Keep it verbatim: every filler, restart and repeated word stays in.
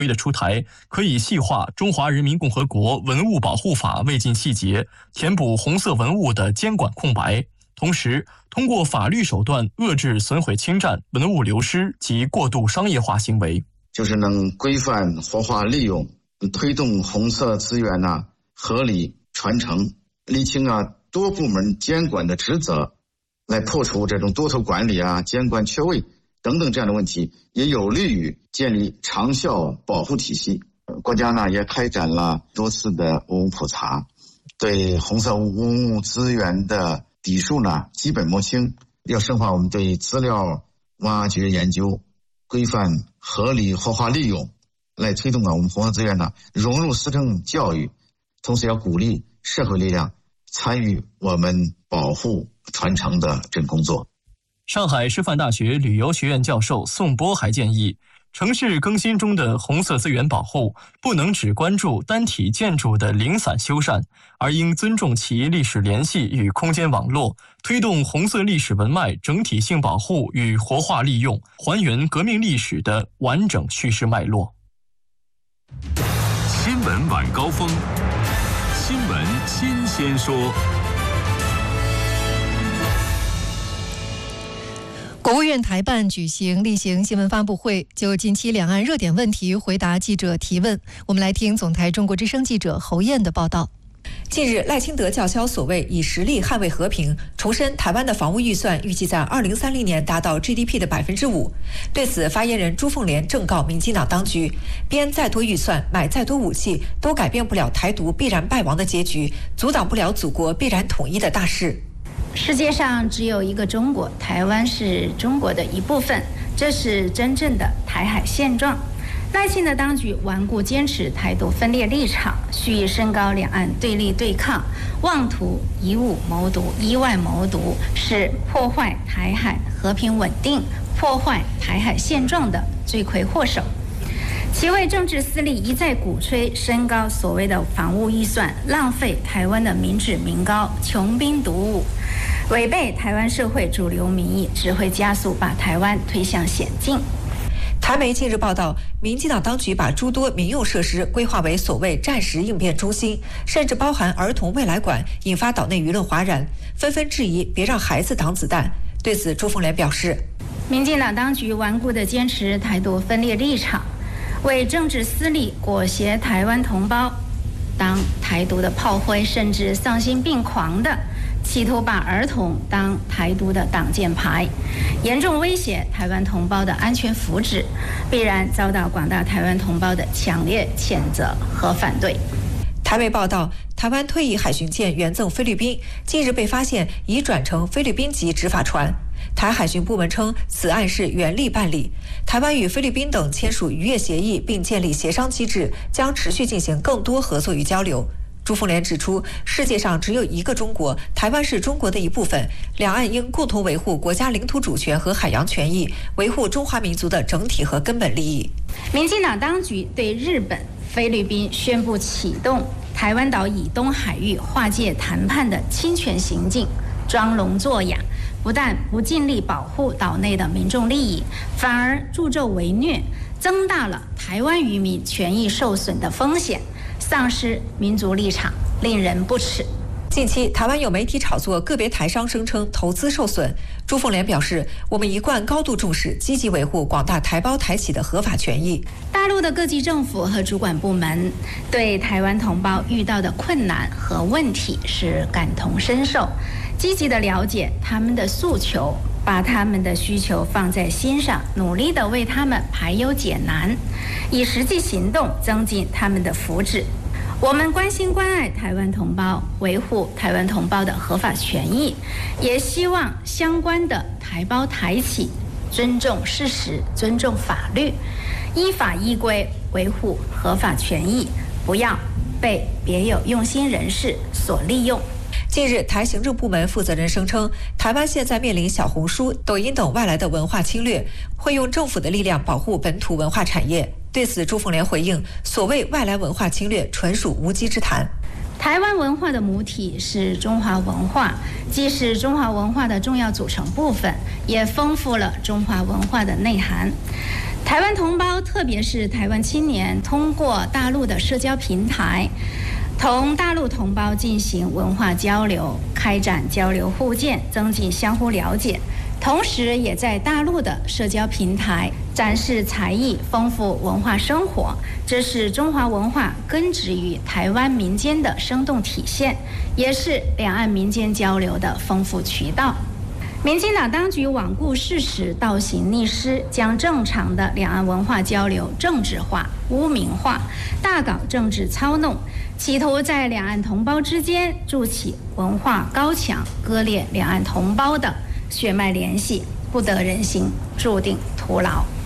的出台，可以细化《中华人民共和国文物保护法》未尽细节，填补红色文物的监管空白，同时通过法律手段遏制损毁侵占、文物流失及过度商业化行为， 就是能规范活化利用，推动红色资源啊合理传承，厘清啊多部门监管的职责，来破除这种多头管理啊、监管缺位等等这样的问题，也有利于建立长效保护体系。国家呢也开展了多次的文物普查，对红色文物资源的底数呢基本摸清，要深化我们对资料挖掘研究，规范合理活化利用，来推动啊我们红色资源呢融入师生教育，同时要鼓励社会力量参与我们保护传承的这个工作。 上海师范大学旅游学院教授宋波还建议，城市更新中的红色资源保护不能只关注单体建筑的零散修缮，而应尊重其历史联系与空间网络，推动红色历史文脉整体性保护与活化利用，还原革命历史的完整叙事脉络。 新闻晚高峰，新闻新鲜说。 国务院台办举行例行新闻发布会，就近期两岸热点问题回答记者提问。我们来听总台中国之声记者侯燕的报道。 近日，赖清德叫嚣所谓以实力捍卫和平，重申台湾的防务预算预计在二零三零年达到 G D P 的百分之五。对此，发言人朱凤莲正告民进党当局，编再多预算，买再多武器，都改变不了台独必然败亡的结局，阻挡不了祖国必然统一的大势。 世界上只有一个中国，台湾是中国的一部分，这是真正的台海现状。赖清德当局顽固坚持台独分裂立场，蓄意升高两岸对立对抗，妄图以武谋独、以外谋独，是破坏台海和平稳定、破坏台海现状的罪魁祸首。其为政治私利一再鼓吹升高所谓的防务预算，浪费台湾的民脂民膏，穷兵黩武，违背台湾社会主流民意，只会加速把台湾推向险境。 台媒近日报道，民进党当局把诸多民用设施规划为所谓战时应变中心，甚至包含儿童未来馆，引发岛内舆论哗然，纷纷质疑别让孩子挡子弹。对此，朱凤莲表示， 民进党当局顽固地坚持台独分裂立场，为政治私利裹挟台湾同胞当台独的炮灰，甚至丧心病狂的企图把儿童当台独的挡箭牌，严重威胁台湾同胞的安全福祉，必然遭到广大台湾同胞的强烈谴责和反对。 台媒报道，台湾退役海巡舰援赠菲律宾，近日被发现已转成菲律宾籍执法船。台海巡部门称，此案是原力办理。台湾与菲律宾等签署渔业协议，并建立协商机制，将持续进行更多合作与交流。朱凤莲指出，世界上只有一个中国，台湾是中国的一部分，两岸应共同维护国家领土主权和海洋权益，维护中华民族的整体和根本利益。 民进党当局对日本、菲律宾宣布启动台湾岛以东海域划界谈判的侵权行径，装聋作哑，不但不尽力保护岛内的民众利益，反而助纣为虐，增大了台湾渔民权益受损的风险，丧失民族立场，令人不齿。 近期，台湾有媒体炒作个别台商声称投资受损。朱凤莲表示，我们一贯高度重视，积极维护广大台胞台企的合法权益。 大陆的各级政府和主管部门对台湾同胞遇到的困难和问题是感同身受，积极的了解他们的诉求，把他们的需求放在心上，努力的为他们排忧解难，以实际行动增进他们的福祉。我们关心关爱台湾同胞，维护台湾同胞的合法权益，也希望相关的台胞台企尊重事实，尊重法律，依法依规维护合法权益，不要被别有用心人士所利用。 近日，台行政部门负责人声称，台湾现在面临小红书、抖音等外来的文化侵略，会用政府的力量保护本土文化产业。对此，朱凤莲回应，所谓外来文化侵略纯属无稽之谈。 台湾文化的母体是中华文化，既是中华文化的重要组成部分，也丰富了中华文化的内涵。 台湾同胞，特别是台湾青年，通过大陆的社交平台，同大陆同胞进行文化交流，开展交流互鉴，增进相互了解。同时也在大陆的社交平台展示才艺，丰富文化生活，这是中华文化根植于台湾民间的生动体现，也是两岸民间交流的丰富渠道。民进党当局罔顾事实，倒行逆施，将正常的两岸文化交流政治化、污名化，大搞政治操弄，企图在两岸同胞之间筑起文化高墙，割裂两岸同胞的血脉联系，不得人心，注定徒劳。